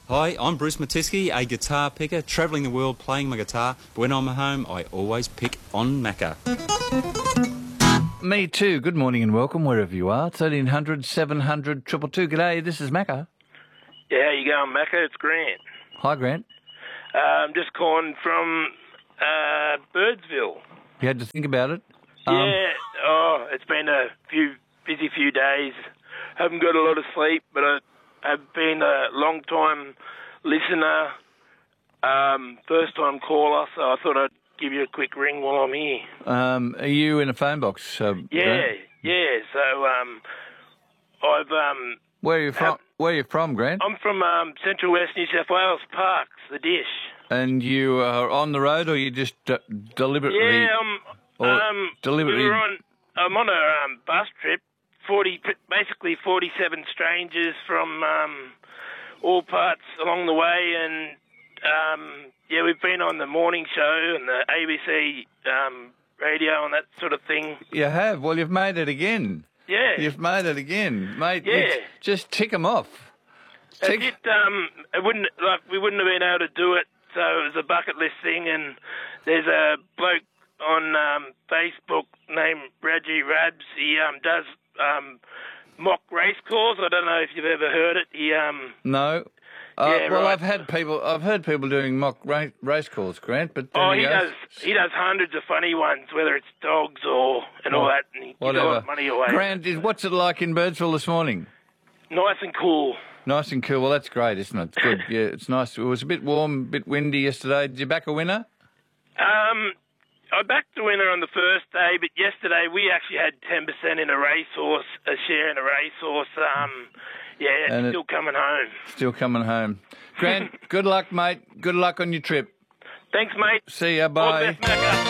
Hi, I'm Bruce Matisky, a guitar picker, travelling the world playing my guitar. But when I'm at home, I always pick on Macca. Me too. Good morning and welcome wherever you are. 1300 700 222. G'day, this is Macca. Yeah, how you going, Macca? It's Grant. Hi, Grant. I'm just calling from Birdsville. You had to think about it? It's been a busy few days. Haven't got a lot of sleep, but I've been a long-time listener, first-time caller, so I thought I'd give you a quick ring while I'm here. Are you in a phone box? Grant? So I've Where are you from? Where are you from, Grant? I'm from Central West New South Wales, Parks, the Dish. And you are on the road, or you just deliberately? Yeah, deliberately. I'm on a bus trip. 47 strangers from all parts along the way, and we've been on the morning show and the ABC radio and that sort of thing. You have? Well, you've made it again. Yeah. You've made it again, mate. Yeah. Just tick them off. We wouldn't have been able to do it, so it was a bucket list thing, and there's a bloke on Facebook named Reggie Rabs. He does mock race calls. I don't know if you've ever heard it. No. Yeah, well, right. I've heard people doing mock race calls, Grant. But he does hundreds of funny ones, whether it's dogs all that, and he gives a lot of money away. Grant, what's it like in Birdsville this morning? Nice and cool. Nice and cool. Well, that's great, isn't it? Good. Yeah, it's nice. It was a bit warm, a bit windy yesterday. Did you back a winner? I backed the winner on the first day, but yesterday we actually had 10% in a racehorse, a share in a racehorse. It's still coming home. Still coming home. Grant, good luck, mate. Good luck on your trip. Thanks, mate. See ya. Bye. All the best, Macca.